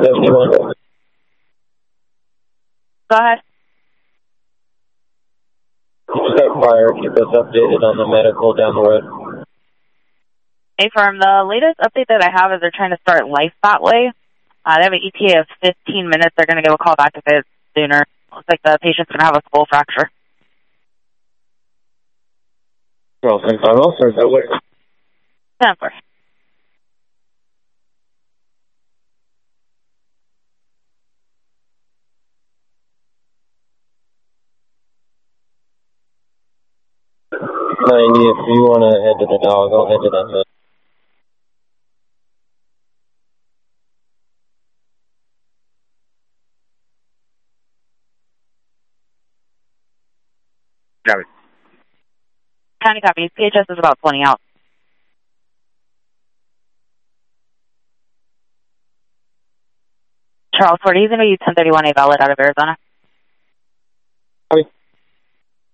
Go ahead. Fire, keep us updated on the medical down the road. Hey, firm, the latest update that I have is they're trying to start life that way. They have an ETA of 15 minutes. They're going to give a call back if it's sooner. Looks like the patient's going to have a skull fracture. Well, since I'm also, is that what? 10-4. If you want to head to the dog, I'll head to that. Copy. County copy. PHS is about 20 out. Charles Ford, he's going to use 1031A valid out of Arizona.